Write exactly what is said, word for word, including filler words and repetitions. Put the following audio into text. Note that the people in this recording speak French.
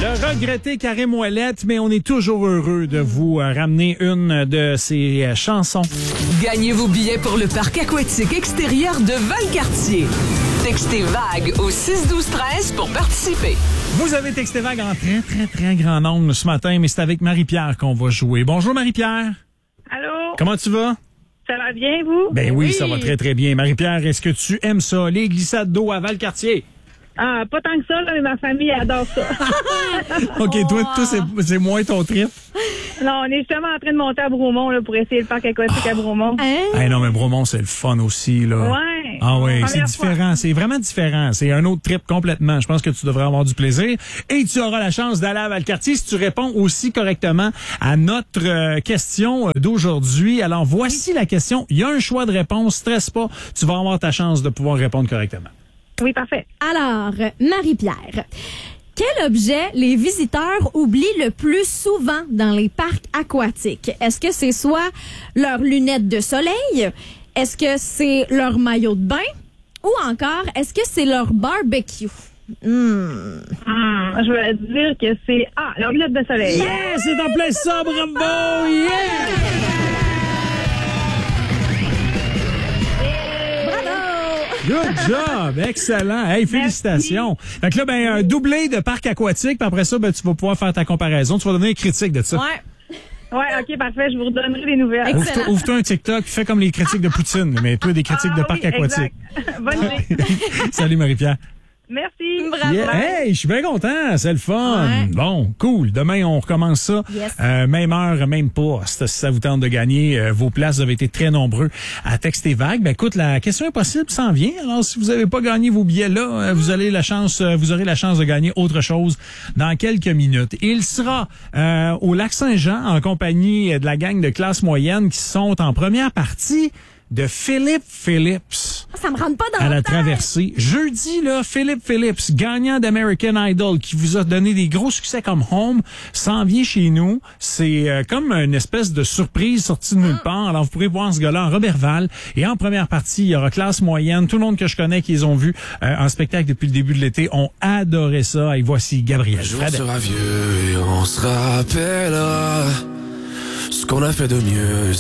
Le regretté Karim Ouellette, mais on est toujours heureux de vous euh, ramener une de ses euh, chansons. Gagnez vos billets pour le parc aquatique extérieur de Valcartier. Textez VAGUE au six douze treize pour participer. Vous avez texté VAGUE en très, très, très grand nombre ce matin, mais c'est avec Marie-Pierre qu'on va jouer. Bonjour Marie-Pierre. Allô? Comment tu vas? Ça va bien, vous? Ben oui, oui, ça va très, très bien. Marie-Pierre, est-ce que tu aimes ça, les glissades d'eau à Valcartier? Ah, pas tant que ça, là, mais ma famille adore ça. OK, oh, toi, toi c'est, c'est moins ton trip. Non, on est justement en train de monter à Bromont là, pour essayer le parc aquatique oh. à Bromont. Hein? Hey, non, mais Bromont, c'est le fun aussi, là. Ouais. Ah oui, c'est différent. Fois. C'est vraiment différent. C'est un autre trip complètement. Je pense que tu devrais avoir du plaisir. Et tu auras la chance d'aller à Valcartier si tu réponds aussi correctement à notre euh, question d'aujourd'hui. Alors, voici la question. Il y a un choix de réponse. Stresse pas. Tu vas avoir ta chance de pouvoir répondre correctement. Oui, parfait. Alors, Marie-Pierre, quel objet les visiteurs oublient le plus souvent dans les parcs aquatiques? Est-ce que c'est soit leurs lunettes de soleil? Est-ce que c'est leur maillot de bain? Ou encore, est-ce que c'est leur barbecue? Hmm. Hmm, je vais dire que c'est... Ah, leur lunettes de soleil. Yeah! C'est en plein ça, bravo! Yeah! Good job! Excellent! Hey, félicitations! Merci. Fait que là, ben, un doublé de parc aquatique, puis après ça, ben, tu vas pouvoir faire ta comparaison. Tu vas donner une critique de ça. Ouais. Ouais, OK, parfait. Je vous redonnerai des nouvelles. Ouvre-toi, ouvre-toi un TikTok, fais comme les critiques de Poutine, mais toi, des critiques ah, de parc oui, aquatique. Bonne idée. Salut, Marie-Pierre. Merci. Bravo. Yeah. Hey, je suis bien content. C'est le fun. Ouais. Bon, cool. Demain, on recommence ça. Yes. Euh, même heure, même poste. Si ça vous tente de gagner, euh, vos places, vous avez été très nombreux à texter VAGUE. Ben, écoute, la question impossible s'en vient. Alors, si vous n'avez pas gagné vos billets là, euh, vous avez la chance, euh, vous aurez la chance de gagner autre chose dans quelques minutes. Il sera euh, au Lac-Saint-Jean en compagnie de la gang de classe moyenne qui sont en première partie de Philippe Phillips. Ça me rentre pas dans à la le temps. traversée. Jeudi, là, Philippe Phillips, gagnant d'American Idol, qui vous a donné des gros succès comme Home, s'en vient chez nous. C'est euh, comme une espèce de surprise sortie de nulle part. Alors, vous pourrez voir ce gars-là en Roberval. Et en première partie, il y aura classe moyenne. Tout le monde que je connais qui les ont vus euh, en spectacle depuis le début de l'été ont adoré ça. Et voici Gabriel. Un jour on sera vieux et on se rappellera ce qu'on a fait de mieux.